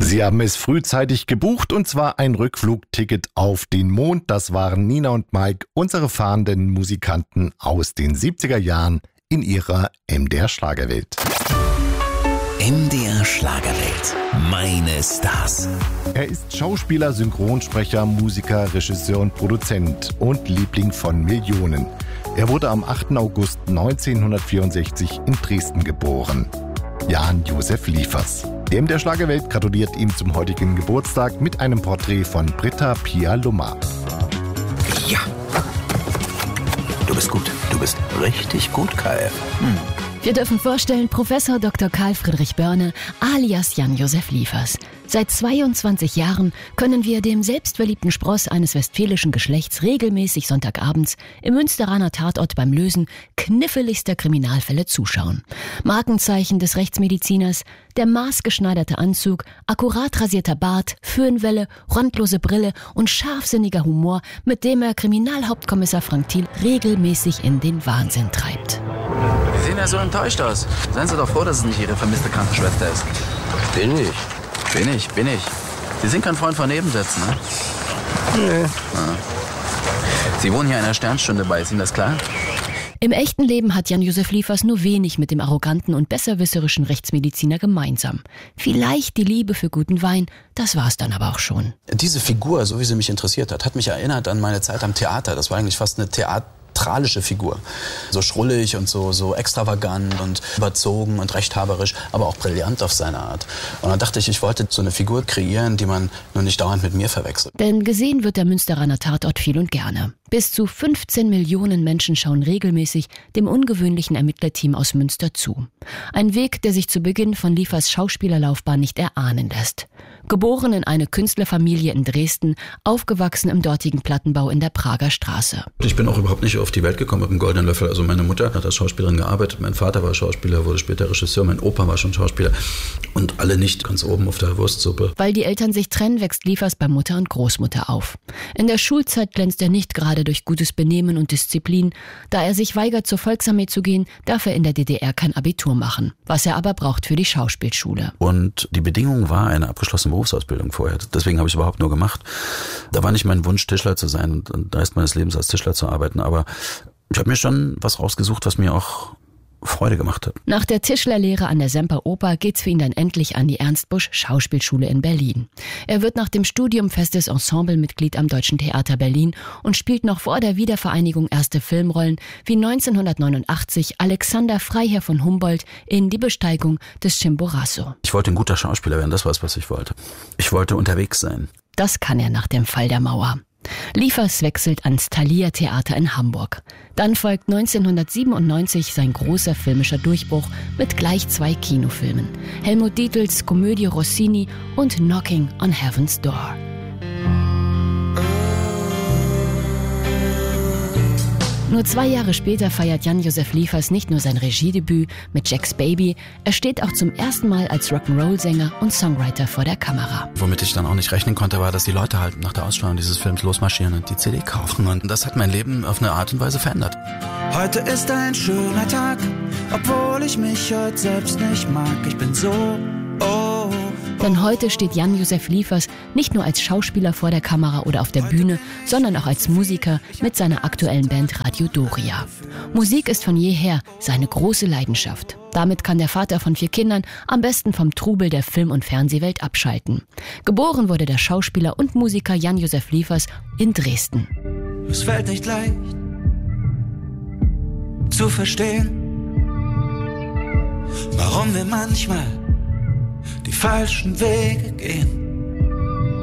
Sie haben es frühzeitig gebucht und zwar ein Rückflugticket auf den Mond. Das waren Nina und Mike, unsere fahrenden Musikanten aus den 70er Jahren in ihrer MDR Schlagerwelt. MDR Schlagerwelt. Meine Stars. Er ist Schauspieler, Synchronsprecher, Musiker, Regisseur und Produzent und Liebling von Millionen. Er wurde am 8. August 1964 in Dresden geboren. Jan-Josef Liefers. Die MDR Schlagerwelt gratuliert ihm zum heutigen Geburtstag mit einem Porträt von Britta Pia Lummer. Ja. Du bist gut. Du bist richtig gut, KF. Wir dürfen vorstellen, Professor Dr. Karl Friedrich Börne alias Jan-Josef Liefers. Seit 22 Jahren können wir dem selbstverliebten Spross eines westfälischen Geschlechts regelmäßig sonntagabends im Münsteraner Tatort beim Lösen kniffligster Kriminalfälle zuschauen. Markenzeichen des Rechtsmediziners, der maßgeschneiderte Anzug, akkurat rasierter Bart, Föhnwelle, randlose Brille und scharfsinniger Humor, mit dem er Kriminalhauptkommissar Frank Thiel regelmäßig in den Wahnsinn treibt. Sie sehen ja so enttäuscht aus. Seien Sie doch froh, dass es nicht Ihre vermisste Krankenschwester ist. Bin ich. Bin ich. Sie sind kein Freund von Nebensätzen, ne? Nee. Sie wohnen hier in einer Sternstunde bei, ist Ihnen das klar? Im echten Leben hat Jan-Josef Liefers nur wenig mit dem arroganten und besserwisserischen Rechtsmediziner gemeinsam. Vielleicht die Liebe für guten Wein, das war's dann aber auch schon. Diese Figur, so wie sie mich interessiert hat mich erinnert an meine Zeit am Theater. Das war eigentlich fast eine theatralische Figur. So schrullig und so extravagant und überzogen und rechthaberisch, aber auch brillant auf seine Art. Und dann dachte ich wollte so eine Figur kreieren, die man nur nicht dauernd mit mir verwechselt. Denn gesehen wird der Münsteraner Tatort viel und gerne. Bis zu 15 Millionen Menschen schauen regelmäßig dem ungewöhnlichen Ermittlerteam aus Münster zu. Ein Weg, der sich zu Beginn von Liefers Schauspielerlaufbahn nicht erahnen lässt. Geboren in eine Künstlerfamilie in Dresden, aufgewachsen im dortigen Plattenbau in der Prager Straße. Ich bin auch überhaupt nicht auf die Welt gekommen mit dem Goldenen Löffel. Also meine Mutter hat als Schauspielerin gearbeitet, mein Vater war Schauspieler, wurde später Regisseur, mein Opa war schon Schauspieler und alle nicht ganz oben auf der Wurstsuppe. Weil die Eltern sich trennen, wächst Liefers bei Mutter und Großmutter auf. In der Schulzeit glänzt er nicht gerade durch gutes Benehmen und Disziplin. Da er sich weigert, zur Volksarmee zu gehen, darf er in der DDR kein Abitur machen, was er aber braucht für die Schauspielschule. Und die Bedingung war eine abgeschlossene Berufsausbildung vorher. Deswegen habe ich es überhaupt nur gemacht. Da war nicht mein Wunsch, Tischler zu sein und den Rest meines Lebens als Tischler zu arbeiten. Aber ich habe mir schon was rausgesucht, was mir auch Freude gemacht hat. Nach der Tischlerlehre an der Semper Oper geht's für ihn dann endlich an die Ernst Busch Schauspielschule in Berlin. Er wird nach dem Studium festes Ensemblemitglied am Deutschen Theater Berlin und spielt noch vor der Wiedervereinigung erste Filmrollen, wie 1989 Alexander Freiherr von Humboldt in Die Besteigung des Chimborazo. Ich wollte ein guter Schauspieler werden, das war es, was ich wollte. Ich wollte unterwegs sein. Das kann er nach dem Fall der Mauer. Liefers wechselt ans Thalia Theater in Hamburg. Dann folgt 1997 sein großer filmischer Durchbruch mit gleich 2 Kinofilmen. Helmut Dietls Komödie Rossini und Knocking on Heaven's Door. Nur 2 Jahre später feiert Jan-Josef Liefers nicht nur sein Regiedebüt mit Jack's Baby, er steht auch zum ersten Mal als Rock'n'Roll-Sänger und Songwriter vor der Kamera. Womit ich dann auch nicht rechnen konnte, war, dass die Leute halt nach der Ausstrahlung dieses Films losmarschieren und die CD kaufen. Und das hat mein Leben auf eine Art und Weise verändert. Heute ist ein schöner Tag, obwohl ich mich heute selbst nicht mag. Ich bin so, Denn heute steht Jan-Josef Liefers nicht nur als Schauspieler vor der Kamera oder auf der Bühne, sondern auch als Musiker mit seiner aktuellen Band Radio Doria. Musik ist von jeher seine große Leidenschaft. Damit kann der Vater von 4 Kindern am besten vom Trubel der Film- und Fernsehwelt abschalten. Geboren wurde der Schauspieler und Musiker Jan-Josef Liefers in Dresden. es fällt nicht leicht zu verstehen, warum wir manchmal die falschen Wege gehen.